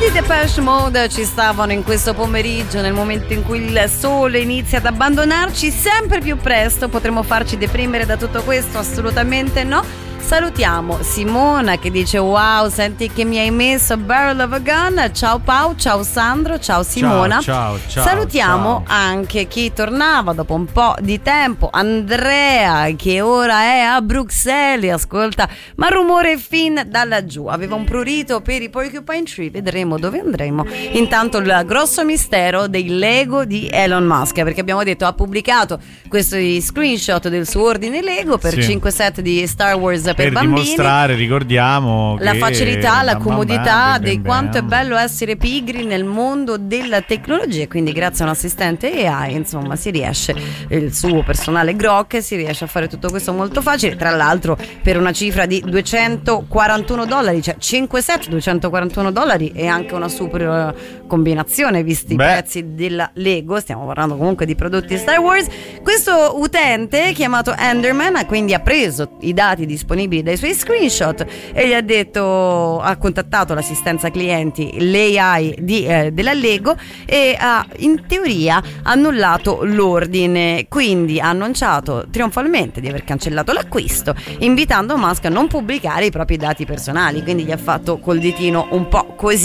I Depeche Mode ci stavano in questo pomeriggio, nel momento in cui il sole inizia ad abbandonarci sempre più presto. Potremmo farci deprimere da tutto questo? Assolutamente no. Salutiamo Simona che dice: wow, senti che mi hai messo Barrel of a Gun. Ciao Pau, ciao Sandro, ciao Simona. Ciao. Salutiamo anche chi tornava dopo un po' di tempo, Andrea, che ora è a Bruxelles, ascolta ma rumore fin da laggiù. Aveva un prurito per i Porcupine Tree, vedremo dove andremo. Intanto il grosso mistero dei Lego di Elon Musk, perché abbiamo detto ha pubblicato questi screenshot del suo ordine Lego per 5 set di Star Wars per bambini, dimostrare, ricordiamo, la facilità, la comodità di quanto è bello bello essere pigri nel mondo della tecnologia. Quindi grazie a un assistente AI, insomma, si riesce, il suo personale Grok, si riesce a fare tutto questo molto facile, tra l'altro per una cifra di $241, cioè 5 set, $241 e anche una super combinazione visti i prezzi della Lego. Stiamo parlando comunque di prodotti Star Wars. Questo utente chiamato Enderman quindi ha preso i dati disponibili dai suoi screenshot e gli ha detto, ha contattato l'assistenza clienti, l'AI della Lego, e ha in teoria annullato l'ordine, quindi ha annunciato trionfalmente di aver cancellato l'acquisto, invitando Musk a non pubblicare i propri dati personali. Quindi gli ha fatto col ditino un po' così